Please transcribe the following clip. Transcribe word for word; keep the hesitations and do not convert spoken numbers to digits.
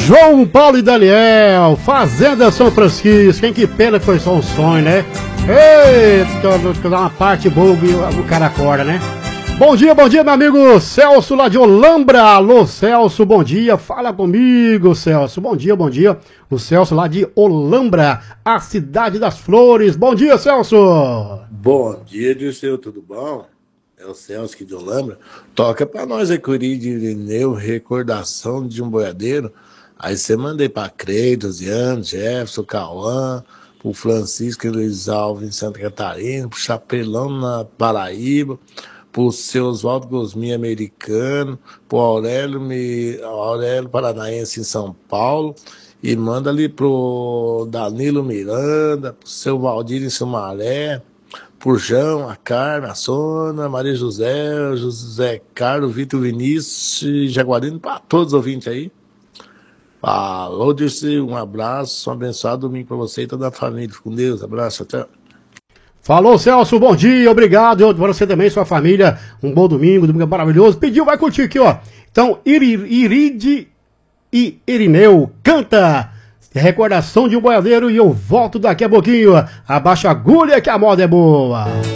João Paulo e Daniel, Fazenda São Francisco, hein? Que pena que foi só um sonho, né? Eita, dá uma parte boa o cara acorda, né? Bom dia, bom dia, meu amigo Celso lá de Olambra. Alô, Celso, bom dia. Fala comigo, Celso. Bom dia, bom dia. O Celso lá de Olambra, a cidade das flores. Bom dia, Celso. Bom dia, Dirceu, tudo bom? É o Celso aqui de Olambra. Toca pra nós aí, Curi de Irineu, recordação de um boiadeiro. Aí você mandei pra Creito, Ziano, Jefferson, Cauã, pro Francisco e Luiz Alves em Santa Catarina, pro Chapelão na Paraíba, pro seu Oswaldo Gosmin americano, pro Aurélio, Me... Aurélio Paranaense em São Paulo, e manda ali pro Danilo Miranda, pro seu Valdir em Sumaré, por João, a Carmen, a Sona, Maria José, José Carlos, Vitor Vinícius, Jaguarino, para todos os ouvintes aí. Falou, Dirceu, um abraço, um abençoado domingo para você e toda a família. Fique com Deus, abraço, até. Falou, Celso, bom dia, obrigado. Eu, você também, sua família, um bom domingo, domingo maravilhoso. Pediu, vai curtir aqui, ó. Então, Iride e Irineu, canta. Recordação de um boiadeiro e eu volto daqui a pouquinho. Abaixa a agulha que a moda é boa.